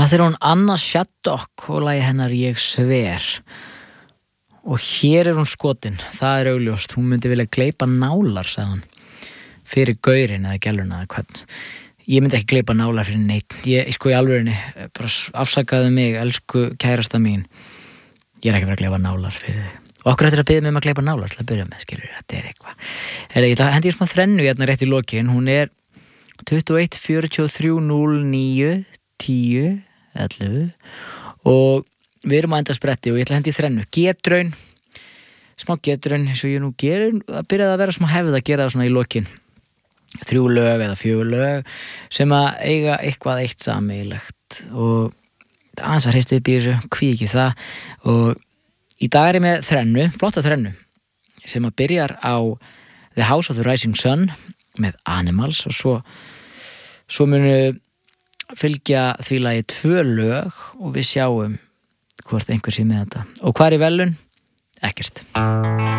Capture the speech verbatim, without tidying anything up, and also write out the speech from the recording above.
Það er hún Anna Shaddock og lagi hennar Ég sver. Og hér er hún skotin, það er augljóst. Hún myndi vilja gleypa nálar, sagði hann. Fyrir gaurinn eða gæluna eða hvern. Ég myndi ekki gleypa nálar fyrir neitt. Ég, sko í alvörinni, bara afsakaðu mig, elsku kærasta mín. Ég er ekki verið að gleypa nálar fyrir þig. Og okkur ættir að biðja mig um að gleypa nálar til að byrja með, skilur, þetta er eitthvað. Heyrðu, ég ætla að hendi ég smá þrennu hérna rétt í lokin. Hún er tuttugu og eitt fjörutíu og þrjú núll níu tíu ellefu og við erum að enda spretti og ég ætla að hendi í þrennu. Getraun, smá getraun, eins og ég nú gerir, að byrja að vera smá hefð að gera það svona í lokin. Þrjú lög eða fjögur lög sem að eiga eitthvað eitt sameiginlegt og aðeins að hreistu upp í þessu, hví ekki það. Og í dag er ég með þrennu, flotta þrennu sem að byrjar á The House of the Rising Sun með Animals og svo, svo munu fylgja því lagi tvö lög og við sjáum hvort einhver sé með þetta. Og hvað er í velun? Ekkert.